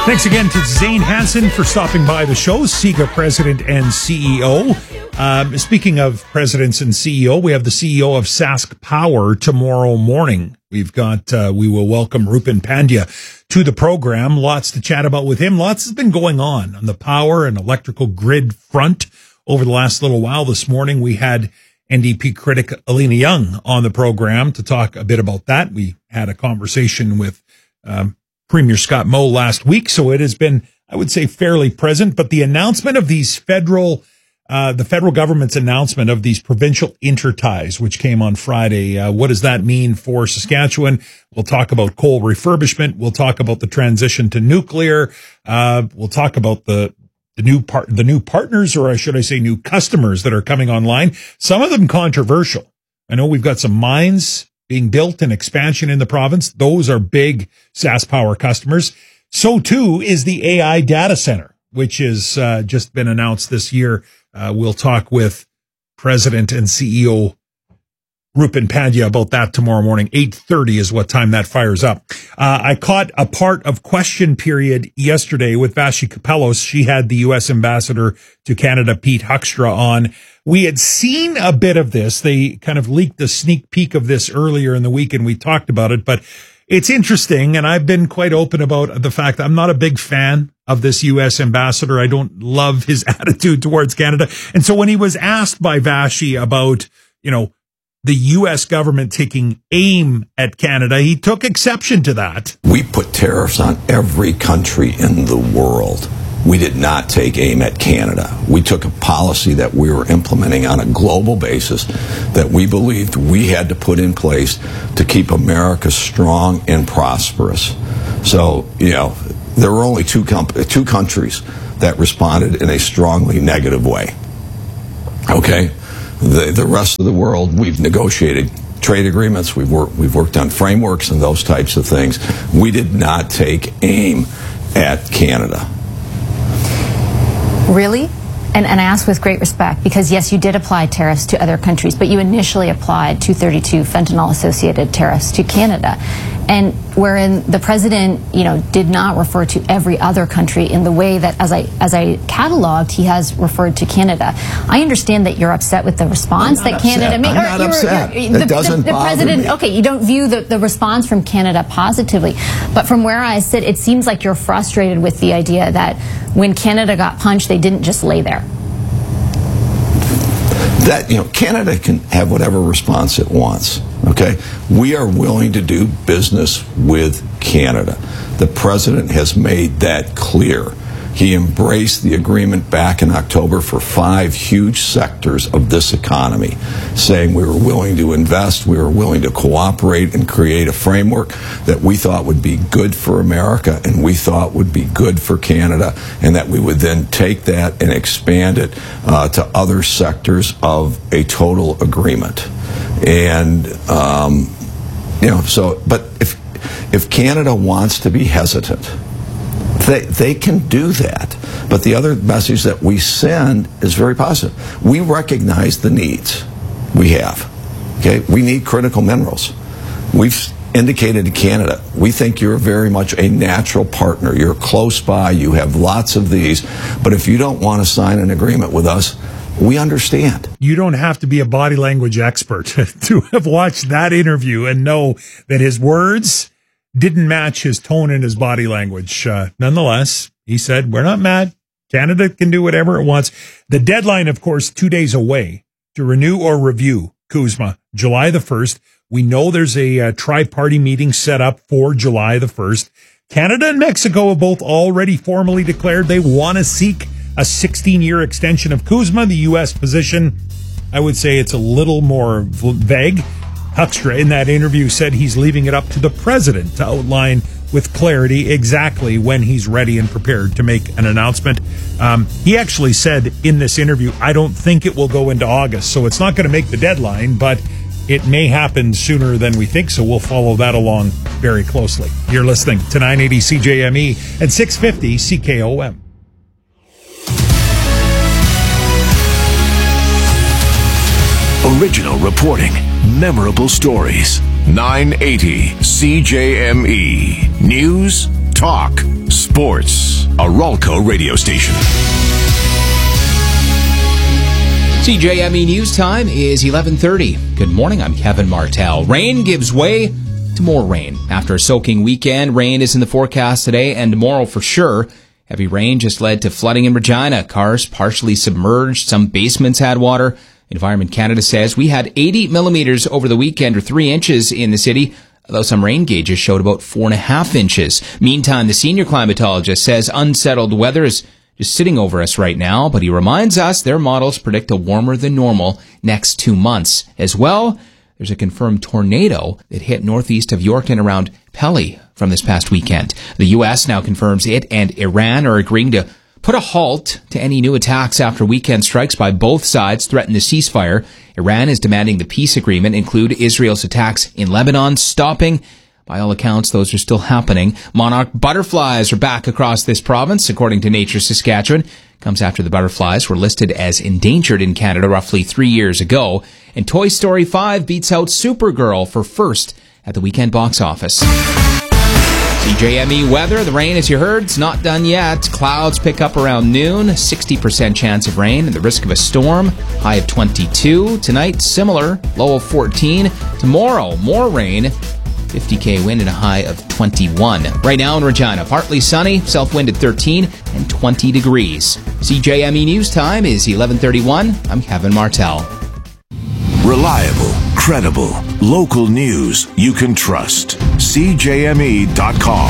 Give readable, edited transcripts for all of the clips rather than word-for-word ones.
Thanks again to Zane Hansen for stopping by the show, SIGA President and CEO. Speaking of presidents and CEO, we have the CEO of Sask Power tomorrow morning. We will welcome Rupin Pandya to the program. Lots to chat about with him. Lots has been going on the power and electrical grid front over the last little while. This morning, we had NDP critic Alina Young on the program to talk a bit about that. We had a conversation with Premier Scott Moe last week, so it has been, I would say, fairly present. But the announcement of these the federal government's announcement of these provincial interties, which came on Friday, what does that mean for Saskatchewan? We'll talk about coal refurbishment. We'll talk about the transition to nuclear. We'll talk about the new partners, or should I say new customers that are coming online. Some of them controversial. I know we've got some mines being built and expansion in the province. Those are big Sask Power customers. So too is the AI data center, which has just been announced this year. We'll talk with President and CEO Rupin Pandya about that tomorrow morning. 8:30 is what time that fires up. I caught a part of question period yesterday with Vassy Kapelos. She had the U.S. ambassador to Canada, Pete Huckstra, on. We had seen a bit of this. They kind of leaked a sneak peek of this earlier in the week, and we talked about it. But it's interesting, and I've been quite open about the fact that I'm not a big fan of this U.S. ambassador. I don't love his attitude towards Canada. And so when he was asked by Vassy about, the U.S. government taking aim at Canada, he took exception to that. We put tariffs on every country in the world. We did not take aim at Canada. We took a policy that we were implementing on a global basis that we believed we had to put in place to keep America strong and prosperous. So, there were only two countries that responded in a strongly negative way. Okay? The rest of the world, we've negotiated trade agreements, we've worked on frameworks and those types of things. We did not take aim at Canada. Really? And I ask with great respect, because yes, you did apply tariffs to other countries, but you initially applied 232 fentanyl-associated tariffs to Canada. And wherein the president, did not refer to every other country in the way that, as I cataloged, he has referred to Canada. I understand that you're upset with the response that Canada made. I'm not upset. It doesn't bother me. Okay, you don't view the response from Canada positively. But from where I sit, it seems like you're frustrated with the idea that when Canada got punched, they didn't just lay there. That, Canada can have whatever response it wants, okay? We are willing to do business with Canada. The president has made that clear. He embraced the agreement back in October for 5 huge sectors of this economy, saying we were willing to invest, we were willing to cooperate and create a framework that we thought would be good for America and we thought would be good for Canada, and that we would then take that and expand it to other sectors of a total agreement. And, but if Canada wants to be hesitant, they can do that. But the other message that we send is very positive. We recognize the needs we have. Okay? We need critical minerals. We've indicated to Canada, we think you're very much a natural partner. You're close by. You have lots of these. But if you don't want to sign an agreement with us, we understand. You don't have to be a body language expert to have watched that interview and know that his words didn't match his tone and his body language. Nonetheless, he said, we're not mad. Canada can do whatever it wants. The deadline, of course, 2 days away to renew or review CUSMA, July the 1st. We know there's a tri-party meeting set up for July the 1st. Canada and Mexico have both already formally declared they want to seek a 16-year extension of CUSMA. The U.S. position, I would say it's a little more vague. Huckstra, in that interview, said he's leaving it up to the president to outline with clarity exactly when he's ready and prepared to make an announcement. He actually said in this interview, I don't think it will go into August, so it's not going to make the deadline, but it may happen sooner than we think, so we'll follow that along very closely. You're listening to 980 CJME and 650 CKOM. Original reporting, memorable stories. 980 CJME. News Talk Sports. A Ralco radio station. CJME News Time is 11:30. Good morning, I'm Kevin Martell. Rain gives way to more rain. After a soaking weekend, rain is in the forecast today and tomorrow for sure. Heavy rain just led to flooding in Regina. Cars partially submerged. Some basements had water. Environment Canada says we had 80 millimeters over the weekend, or 3 inches in the city, although some rain gauges showed about 4.5 inches. Meantime, the senior climatologist says unsettled weather is just sitting over us right now, but he reminds us their models predict a warmer than normal next 2 months. As well, there's a confirmed tornado that hit northeast of Yorkton around Pelly from this past weekend. The U.S. now confirms it and Iran are agreeing to put a halt to any new attacks after weekend strikes by both sides threaten a ceasefire. Iran is demanding the peace agreement include Israel's attacks in Lebanon stopping. By all accounts, those are still happening. Monarch butterflies are back across this province, according to Nature Saskatchewan. Comes after the butterflies were listed as endangered in Canada roughly 3 years ago. And Toy Story 5 beats out Supergirl for first at the weekend box office. CJME weather, the rain, as you heard, it's not done yet. Clouds pick up around noon, 60% chance of rain and the risk of a storm, high of 22. Tonight, similar, low of 14. Tomorrow, more rain, 50k wind and a high of 21. Right now in Regina, partly sunny, south wind at 13 and 20 degrees. CJME News Time is 11:31. I'm Kevin Martell. Reliable, credible, local news you can trust. CJME.com.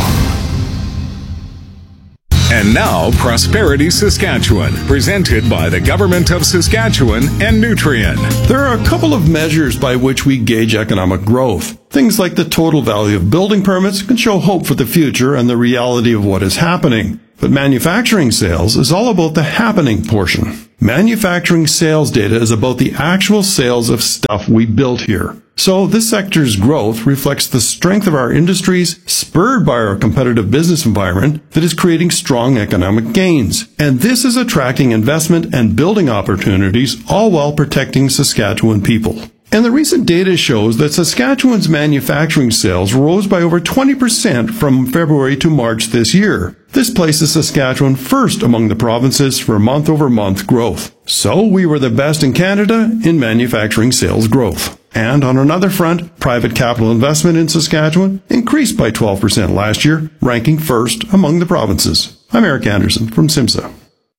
And now, Prosperity Saskatchewan, presented by the Government of Saskatchewan and Nutrien. There are a couple of measures by which we gauge economic growth. Things like the total value of building permits can show hope for the future and the reality of what is happening. But manufacturing sales is all about the happening portion. Manufacturing sales data is about the actual sales of stuff we built here. So this sector's growth reflects the strength of our industries, spurred by our competitive business environment that is creating strong economic gains. And this is attracting investment and building opportunities, all while protecting Saskatchewan people. And the recent data shows that Saskatchewan's manufacturing sales rose by over 20% from February to March this year. This places Saskatchewan first among the provinces for month-over-month growth. So we were the best in Canada in manufacturing sales growth. And on another front, private capital investment in Saskatchewan increased by 12% last year, ranking first among the provinces. I'm Eric Anderson from SIMSA.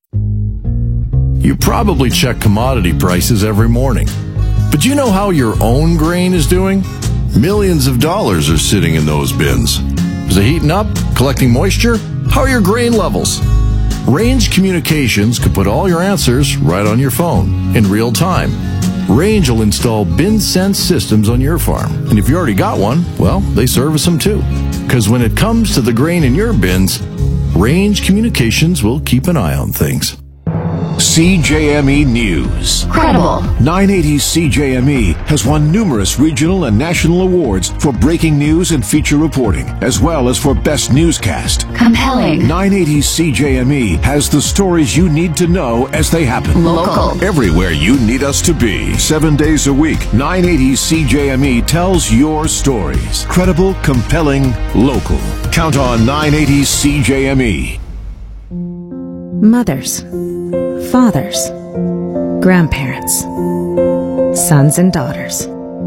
You probably check commodity prices every morning. But do you know how your own grain is doing? Millions of dollars are sitting in those bins. Is it heating up? Collecting moisture? How are your grain levels? Range Communications could put all your answers right on your phone in real time. Range will install bin sense systems on your farm. And if you already got one, well, they service them too. Because when it comes to the grain in your bins, Range Communications will keep an eye on things. CJME News. Credible. 980 CJME has won numerous regional and national awards for breaking news and feature reporting, as well as for best newscast. Compelling. 980 CJME has the stories you need to know as they happen. Local. Everywhere you need us to be. 7 days a week, 980 CJME tells your stories. Credible, compelling, local. Count on 980 CJME. Mothers, fathers, grandparents, sons and daughters.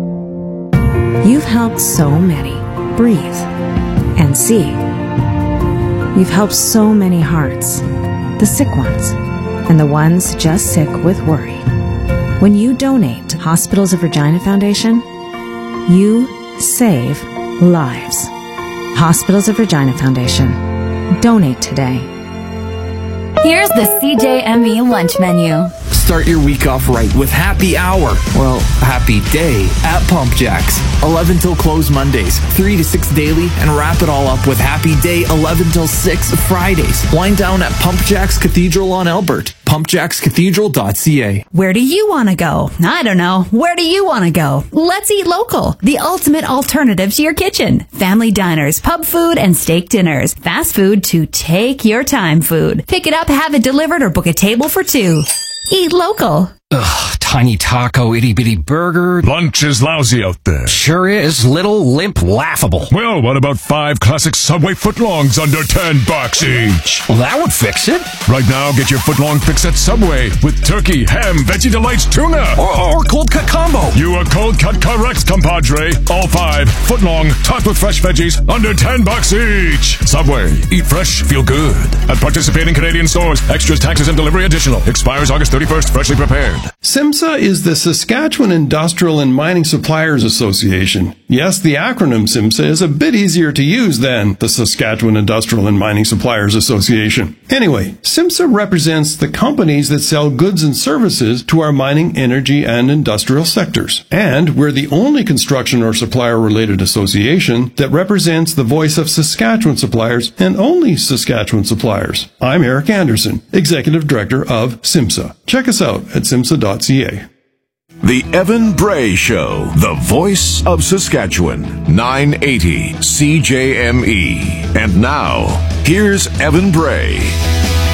You've helped so many breathe and see. You've helped so many hearts, the sick ones and the ones just sick with worry. When you donate to Hospitals of Regina Foundation, you save lives. Hospitals of Regina Foundation. Donate today. Here's the CJME lunch menu. Start your week off right with Happy Hour. Well, Happy Day at Pump Jacks. 11 till close Mondays, 3 to 6 daily, and wrap it all up with Happy Day 11 till 6 Fridays. Wind down at Pump Jacks Cathedral on Albert. pumpjackscathedral.ca. Where do you want to go? I don't know. Where do you want to go? Let's eat local. The ultimate alternative to your kitchen. Family diners, pub food, and steak dinners. Fast food to take your time food. Pick it up, have it delivered, or book a table for two. Eat local. Ugh, tiny taco, itty-bitty burger. Lunch is lousy out there. Sure is. Little, limp, laughable. Well, what about 5 classic Subway footlongs under $10 each? Well, that would fix it. Right now, get your footlong fix at Subway with turkey, ham, Veggie Delights, tuna. Or cold cut combo. You are cold cut correct, compadre. All 5 footlong, topped with fresh veggies, under $10 each. Subway. Eat fresh, feel good. At participating Canadian stores. Extras, taxes, and delivery additional. Expires August 31st. Freshly prepared. SIMSA is the Saskatchewan Industrial and Mining Suppliers Association. Yes, the acronym SIMSA is a bit easier to use than the Saskatchewan Industrial and Mining Suppliers Association. Anyway, SIMSA represents the companies that sell goods and services to our mining, energy, and industrial sectors. And we're the only construction or supplier-related association that represents the voice of Saskatchewan suppliers and only Saskatchewan suppliers. I'm Eric Anderson, Executive Director of SIMSA. Check us out at simsa.ca. The Evan Bray Show, the voice of Saskatchewan, 980 CJME. And now, here's Evan Bray.